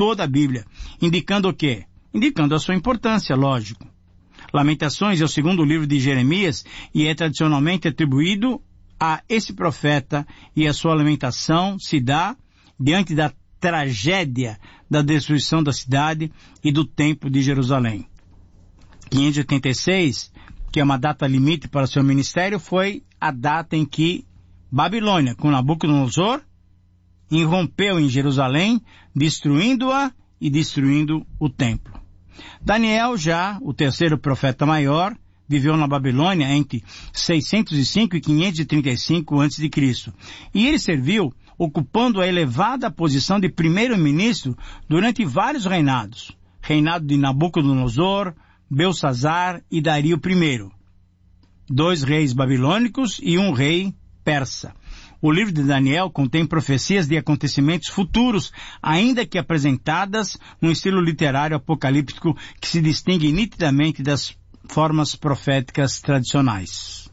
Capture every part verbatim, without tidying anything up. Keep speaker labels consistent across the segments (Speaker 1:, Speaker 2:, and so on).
Speaker 1: toda a Bíblia. Indicando o quê? Indicando a sua importância, lógico. Lamentações é o segundo livro de Jeremias e é tradicionalmente atribuído a esse profeta, e a sua lamentação se dá diante da tragédia da destruição da cidade e do templo de Jerusalém. quinhentos e oitenta e seis, que é uma data limite para seu ministério, foi a data em que Babilônia, com Nabucodonosor, irrompeu em Jerusalém, destruindo-a e destruindo o templo. Daniel, já o terceiro profeta maior, viveu na Babilônia entre seiscentos e cinco e quinhentos e trinta e cinco antes de Cristo. E ele serviu ocupando a elevada posição de primeiro-ministro durante vários reinados. Reinado de Nabucodonosor, Belsazar e Dario I. Dois reis babilônicos e um rei persa. O livro de Daniel contém profecias de acontecimentos futuros, ainda que apresentadas num estilo literário apocalíptico que se distingue nitidamente das formas proféticas tradicionais.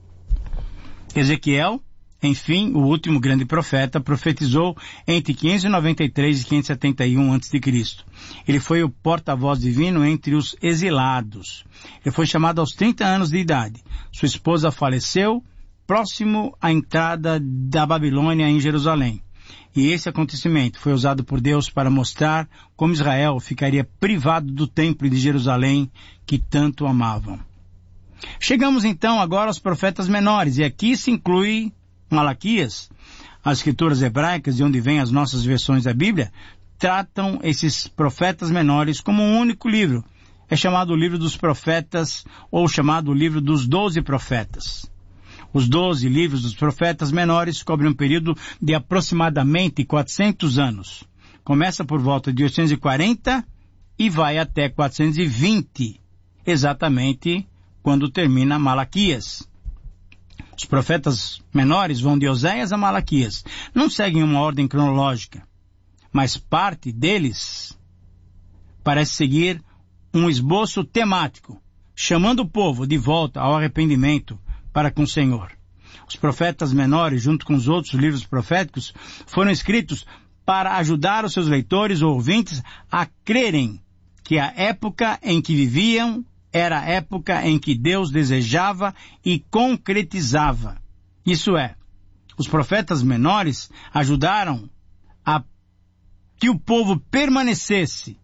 Speaker 1: Ezequiel, enfim, o último grande profeta, profetizou entre quinhentos e noventa e três e quinhentos e setenta e um antes de Cristo. Ele foi o porta-voz divino entre os exilados. Ele foi chamado aos trinta anos de idade. Sua esposa faleceu próximo à entrada da Babilônia em Jerusalém. E esse acontecimento foi usado por Deus para mostrar como Israel ficaria privado do templo de Jerusalém que tanto amavam. Chegamos então agora aos profetas menores, e aqui se inclui Malaquias. As escrituras hebraicas, de onde vêm as nossas versões da Bíblia, tratam esses profetas menores como um único livro. É chamado o livro dos profetas, ou chamado o livro dos doze profetas. Os doze livros dos profetas menores cobrem um período de aproximadamente quatrocentos anos. Começa por volta de oitocentos e quarenta e vai até quatrocentos e vinte, exatamente quando termina Malaquias. Os profetas menores vão de Oséias a Malaquias. Não seguem uma ordem cronológica, mas parte deles parece seguir um esboço temático, chamando o povo de volta ao arrependimento para com o Senhor. Os profetas menores, junto com os outros livros proféticos, foram escritos para ajudar os seus leitores ou ouvintes a crerem que a época em que viviam era a época em que Deus desejava e concretizava. Isso é, os profetas menores ajudaram a que o povo permanecesse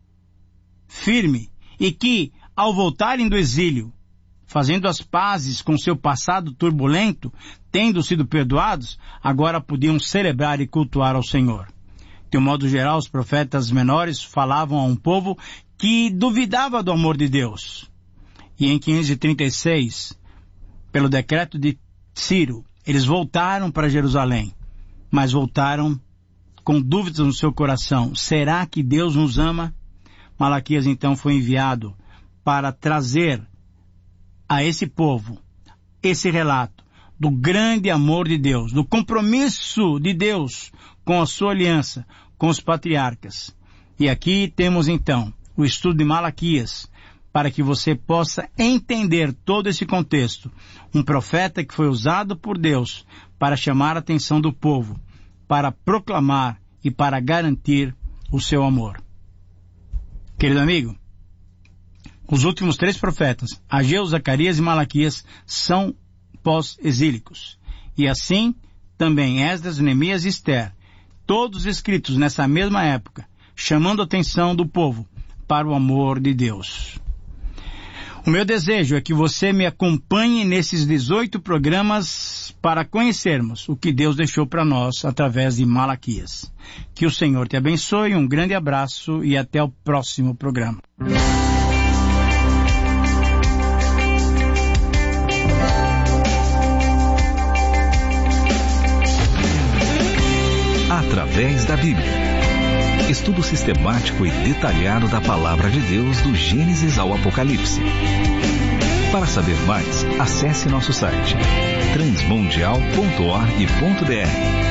Speaker 1: firme e que, ao voltarem do exílio, fazendo as pazes com seu passado turbulento, tendo sido perdoados, agora podiam celebrar e cultuar ao Senhor. De um modo geral, os profetas menores falavam a um povo que duvidava do amor de Deus. E em quinhentos e trinta e seis, pelo decreto de Ciro, eles voltaram para Jerusalém, mas voltaram com dúvidas no seu coração. Será que Deus nos ama? Malaquias então foi enviado para trazer a esse povo esse relato do grande amor de Deus, do compromisso de Deus com a sua aliança com os patriarcas. E aqui temos então o estudo de Malaquias, para que você possa entender todo esse contexto. Um profeta que foi usado por Deus para chamar a atenção do povo, para proclamar e para garantir o seu amor. Querido amigo, os últimos três profetas, Ageu, Zacarias e Malaquias, são pós-exílicos. E assim, também Esdras, Neemias e Ester, todos escritos nessa mesma época, chamando a atenção do povo para o amor de Deus. O meu desejo é que você me acompanhe nesses dezoito programas para conhecermos o que Deus deixou para nós através de Malaquias. Que o Senhor te abençoe, um grande abraço e até o próximo programa.
Speaker 2: Através da Bíblia. Estudo sistemático e detalhado da Palavra de Deus do Gênesis ao Apocalipse. Para saber mais, acesse nosso site transmundial ponto org ponto br.